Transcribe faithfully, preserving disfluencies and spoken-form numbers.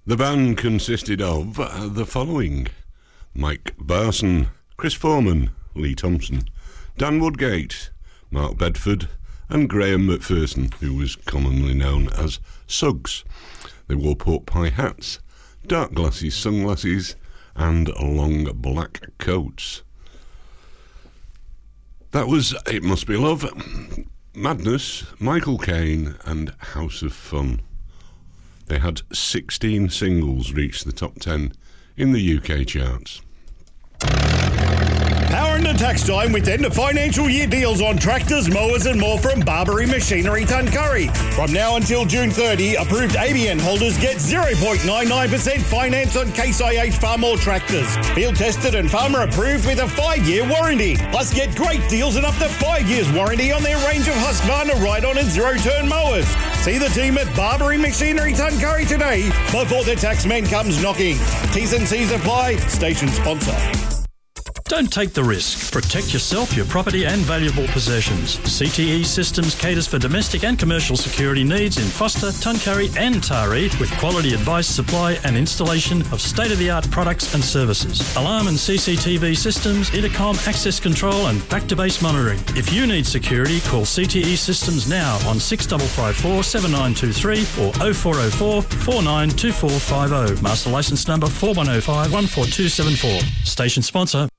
The band consisted of uh, the following: Mike Barson, Chris Foreman, Lee Thompson, Dan Woodgate, Mark Bedford, and Graham McPherson, who was commonly known as Suggs. They wore pork pie hats, dark glasses sunglasses, and long black coats. That was It Must Be Love, Madness, Michael Caine, and House of Fun. They had sixteen singles reach the top ten in the U K charts. Power into tax time with end of financial year deals on tractors, mowers and more from Barbary Machinery Tuncurry. From now until June thirtieth, approved A B N holders get zero point nine nine percent finance on Case I H Farmall tractors. Field tested and farmer approved with a five-year warranty. Plus get great deals and up to five years warranty on their range of Husqvarna ride-on and zero-turn mowers. See the team at Barbary Machinery Tuncurry today before the taxman comes knocking. T's and C's apply. Station sponsor. Don't take the risk. Protect yourself, your property and valuable possessions. C T E Systems caters for domestic and commercial security needs in Foster, Tuncurry and Taree with quality advice, supply and installation of state-of-the-art products and services. Alarm and C C T V systems, intercom, access control and back-to-base monitoring. If you need security, call C T E Systems now on six five five four, seven nine two three or oh four oh four, four nine two four five oh. Master licence number four one oh five, one four two seven four. Station sponsor.